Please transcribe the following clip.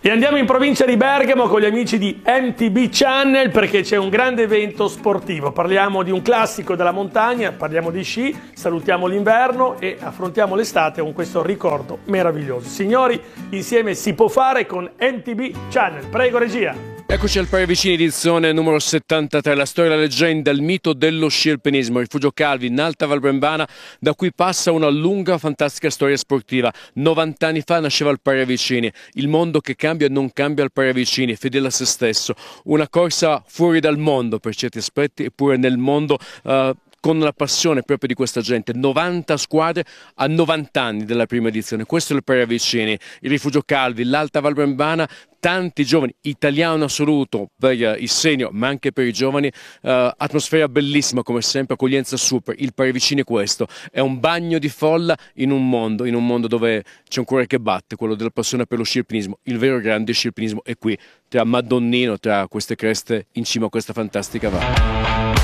E andiamo in provincia di Bergamo con gli amici di MTB Channel perché c'è un grande evento sportivo. Parliamo di un classico della montagna, parliamo di sci, salutiamo l'inverno e affrontiamo l'estate con questo ricordo meraviglioso. Signori, insieme si può fare con MTB Channel. Prego regia. Eccoci al Paravicini edizione numero 73, la storia, la leggenda, il mito dello sci alpinismo, Rifugio Calvi in Alta Val Brembana, da cui passa una lunga, fantastica storia sportiva. 90 anni fa nasceva il Paravicini, il mondo che cambia non cambia il Paravicini, fedele a se stesso, una corsa fuori dal mondo per certi aspetti, eppure nel mondo con la passione proprio di questa gente. 90 squadre a 90 anni della prima edizione. Questo è il Paravicini, il Rifugio Calvi, l'Alta Val Brembana, tanti giovani, italiano assoluto per i senior ma anche per i giovani, atmosfera bellissima come sempre, accoglienza super. Il Paravicini è questo, è un bagno di folla in un mondo dove c'è un cuore che batte, quello della passione per lo sci alpinismo. Il vero grande sci alpinismo è qui, tra Madonnino, tra queste creste in cima a questa fantastica valle.